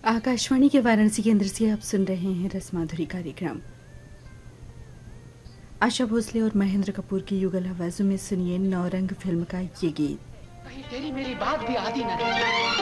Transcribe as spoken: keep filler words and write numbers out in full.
आकाशवाणी के वाराणसी केंद्र से आप सुन रहे हैं रसमाधुरी कार्यक्रम। आशा भोसले और महेंद्र कपूर की युगल आवाजों में सुनिए नौरंग फिल्म का ये गीत। कहीं तेरी मेरी बात भी आधी न रह जाए।